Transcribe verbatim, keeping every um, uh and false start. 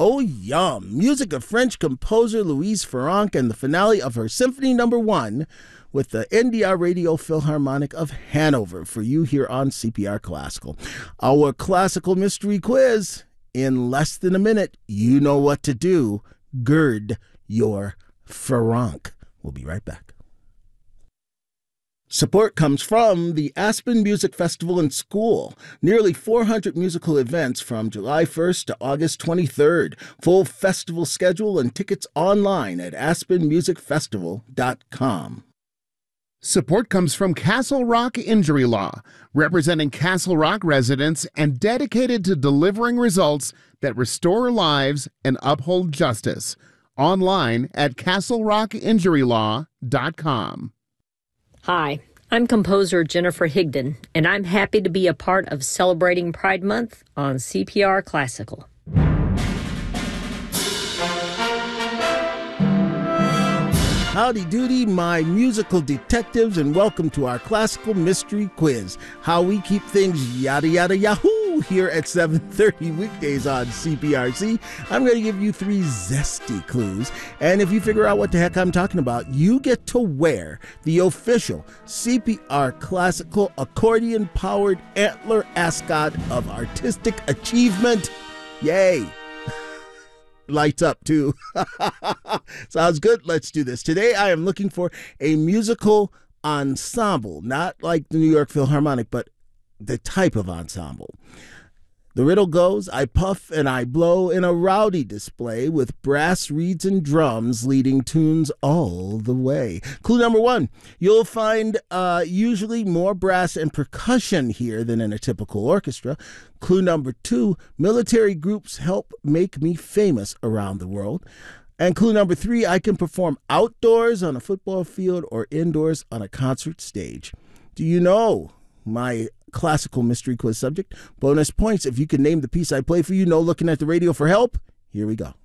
Oh, yum. Music of French composer Louise Farrenc and the finale of her Symphony Number One with the N D R Radio Philharmonic of Hanover for you here on C P R Classical. Our classical mystery quiz. In less than a minute, you know what to do. Gird your Farrenc. We'll be right back. Support comes from the Aspen Music Festival and School. Nearly four hundred musical events from July first to August twenty-third. Full festival schedule and tickets online at aspen music festival dot com. Support comes from Castle Rock Injury Law, representing Castle Rock residents and dedicated to delivering results that restore lives and uphold justice. Online at castle rock injury law dot com. Hi, I'm composer Jennifer Higdon, and I'm happy to be a part of celebrating Pride Month on C P R Classical. Howdy doody, my musical detectives, and welcome to our classical mystery quiz. How we keep things yada yada yahoo here at seven thirty weekdays on C P R C. I'm going to give you three zesty clues, and if you figure out what the heck I'm talking about, you get to wear the official C P R Classical accordion-powered antler ascot of artistic achievement. Yay! Lights up too. Sounds good. Let's do this. Today I am looking for a musical ensemble, not like the New York Philharmonic, but the type of ensemble. The riddle goes, I puff and I blow in a rowdy display with brass reeds and drums leading tunes all the way. Clue number one, you'll find uh, usually more brass and percussion here than in a typical orchestra. Clue number two, military groups help make me famous around the world. And clue number three, I can perform outdoors on a football field or indoors on a concert stage. Do you know my classical mystery quiz subject? Bonus points if you can name the piece I play for you. No looking at the radio for help. Here we go.